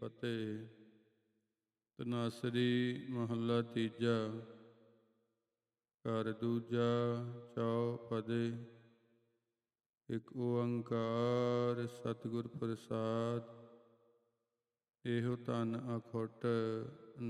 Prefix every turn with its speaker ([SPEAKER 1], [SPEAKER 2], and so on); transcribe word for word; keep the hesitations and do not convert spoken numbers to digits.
[SPEAKER 1] ਫਤਿਹ। ਤਨਾਸਰੀ ਮਹੱਲਾ ਤੀਜਾ। ਘਰ ਦੂਜਾ ਚੌਪਦੇ। ਇਕ ਓੰਕਾਰ ਸਤਿਗੁਰ ਪ੍ਰਸਾਦਿ। ਇਹੋ ਧਨ ਅਖੁੱਟ